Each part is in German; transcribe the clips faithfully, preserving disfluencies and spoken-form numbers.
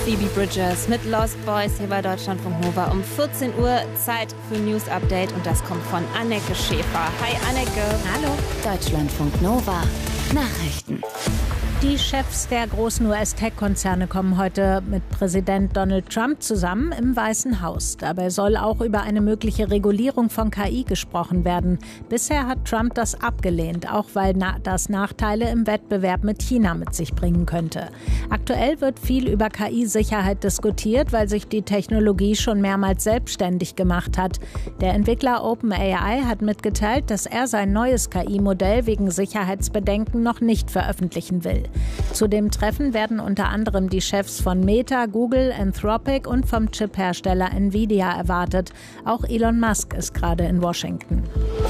Phoebe Bridgers mit Lost Boys hier bei Deutschlandfunk Nova um vierzehn Uhr. Zeit für News Update und das kommt von Anneke Schäfer. Hi Anneke. Hallo. Deutschlandfunk Nova. Nachrichten. Die Chefs der großen U S-Tech-Konzerne kommen heute mit Präsident Donald Trump zusammen im Weißen Haus. Dabei soll auch über eine mögliche Regulierung von K I gesprochen werden. Bisher hat Trump das abgelehnt, auch weil na- das Nachteile im Wettbewerb mit China mit sich bringen könnte. Aktuell wird viel über K I-Sicherheit diskutiert, weil sich die Technologie schon mehrmals selbstständig gemacht hat. Der Entwickler OpenAI hat mitgeteilt, dass er sein neues K I-Modell wegen Sicherheitsbedenken noch nicht veröffentlichen will. Zu dem Treffen werden unter anderem die Chefs von Meta, Google, Anthropic und vom Chip-Hersteller Nvidia erwartet. Auch Elon Musk ist gerade in Washington.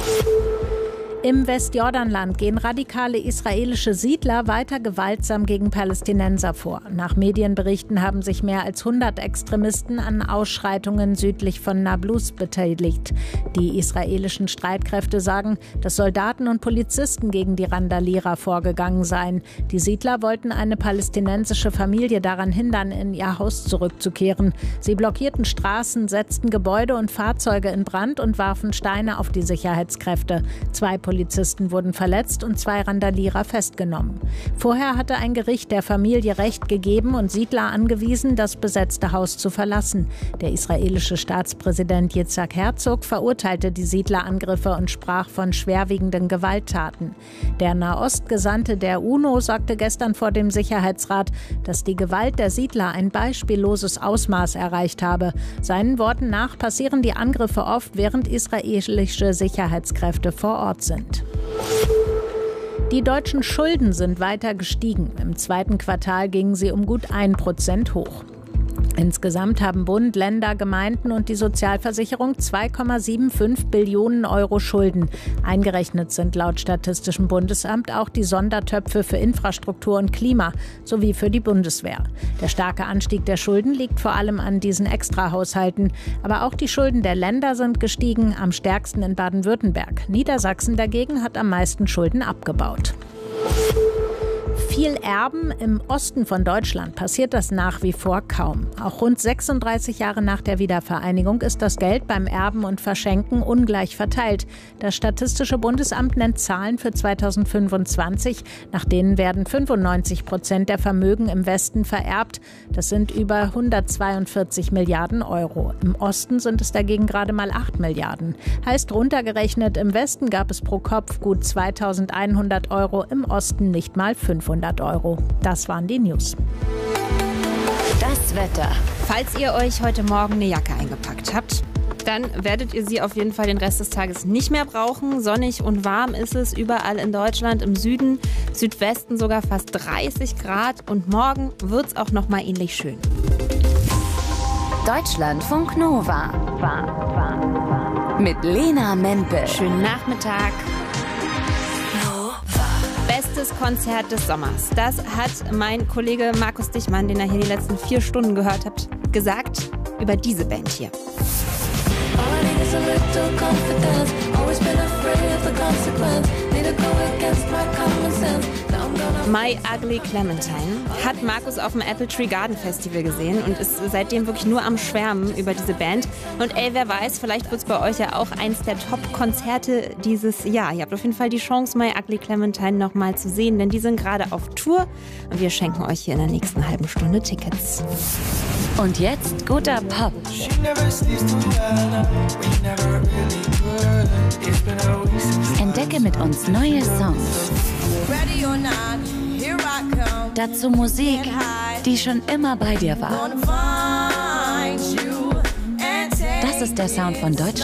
Im Westjordanland gehen radikale israelische Siedler weiter gewaltsam gegen Palästinenser vor. Nach Medienberichten haben sich mehr als hundert Extremisten an Ausschreitungen südlich von Nablus beteiligt. Die israelischen Streitkräfte sagen, dass Soldaten und Polizisten gegen die Randalierer vorgegangen seien. Die Siedler wollten eine palästinensische Familie daran hindern, in ihr Haus zurückzukehren. Sie blockierten Straßen, setzten Gebäude und Fahrzeuge in Brand und warfen Steine auf die Sicherheitskräfte. Zwei Polizisten wurden verletzt und zwei Randalierer festgenommen. Vorher hatte ein Gericht der Familie Recht gegeben und Siedler angewiesen, das besetzte Haus zu verlassen. Der israelische Staatspräsident Yitzhak Herzog verurteilte die Siedlerangriffe und sprach von schwerwiegenden Gewalttaten. Der Nahostgesandte der UNO sagte gestern vor dem Sicherheitsrat, dass die Gewalt der Siedler ein beispielloses Ausmaß erreicht habe. Seinen Worten nach passieren die Angriffe oft, während israelische Sicherheitskräfte vor Ort sind. Die deutschen Schulden sind weiter gestiegen. Im zweiten Quartal gingen sie um gut ein Prozent hoch. Insgesamt haben Bund, Länder, Gemeinden und die Sozialversicherung zwei Komma fünfundsiebzig Billionen Euro Schulden. Eingerechnet sind laut Statistischem Bundesamt auch die Sondertöpfe für Infrastruktur und Klima sowie für die Bundeswehr. Der starke Anstieg der Schulden liegt vor allem an diesen Extrahaushalten. Aber auch die Schulden der Länder sind gestiegen, am stärksten in Baden-Württemberg. Niedersachsen dagegen hat am meisten Schulden abgebaut. Viel Erben im Osten von Deutschland passiert das nach wie vor kaum. Auch rund sechsunddreißig Jahre nach der Wiedervereinigung ist das Geld beim Erben und Verschenken ungleich verteilt. Das Statistische Bundesamt nennt Zahlen für zweitausendfünfundzwanzig. Nach denen werden fünfundneunzig Prozent der Vermögen im Westen vererbt. Das sind über hundertzweiundvierzig Milliarden Euro. Im Osten sind es dagegen gerade mal acht Milliarden. Heißt runtergerechnet, im Westen gab es pro Kopf gut zweitausendeinhundert Euro, im Osten nicht mal fünfhundert Euro. Das waren die News. Das Wetter. Falls ihr euch heute Morgen eine Jacke eingepackt habt, dann werdet ihr sie auf jeden Fall den Rest des Tages nicht mehr brauchen. Sonnig und warm ist es überall in Deutschland, im Süden, Südwesten sogar fast dreißig Grad. Und morgen wird es auch noch mal ähnlich schön. Deutschlandfunk Nova. Mit Lena Mempel. Schönen Nachmittag. Bestes Konzert des Sommers. Das hat mein Kollege Markus Dichmann, den ihr hier die letzten vier Stunden gehört habt, gesagt über diese Band hier. My Ugly Clementine hat Markus auf dem Apple Tree Garden Festival gesehen und ist seitdem wirklich nur am Schwärmen über diese Band. Und ey, wer weiß, vielleicht wird es bei euch ja auch eins der Top-Konzerte dieses Jahr. Ihr habt auf jeden Fall die Chance, My Ugly Clementine noch mal zu sehen, denn die sind gerade auf Tour und wir schenken euch hier in der nächsten halben Stunde Tickets. Und jetzt guter Pop. Entdecke mit uns neue Songs. Dazu Musik, die schon immer bei dir war. Das ist der Sound von Deutschland.